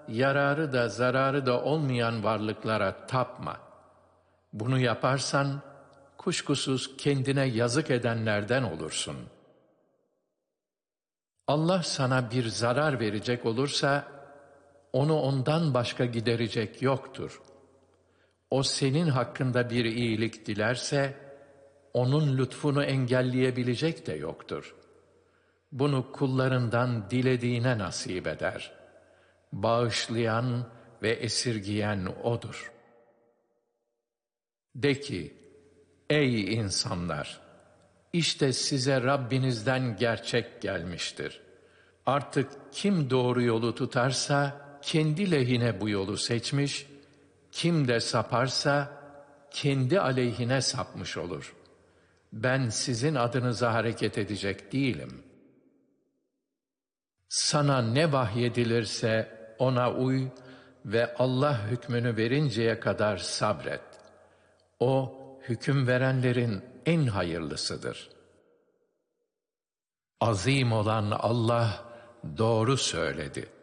yararı da zararı da olmayan varlıklara tapma. Bunu yaparsan, kuşkusuz kendine yazık edenlerden olursun. Allah sana bir zarar verecek olursa, onu ondan başka giderecek yoktur. O senin hakkında bir iyilik dilerse, onun lütfunu engelleyebilecek de yoktur. Bunu kullarından dilediğine nasip eder. Bağışlayan ve esirgiyen O'dur. De ki, ey insanlar! İşte size Rabbinizden gerçek gelmiştir. Artık kim doğru yolu tutarsa, kendi lehine bu yolu seçmiş, kim de saparsa, kendi aleyhine sapmış olur. Ben sizin adınıza hareket edecek değilim. Sana ne vahyedilirse ona uy ve Allah hükmünü verinceye kadar sabret. O, hüküm verenlerin en hayırlısıdır. Azim olan Allah doğru söyledi.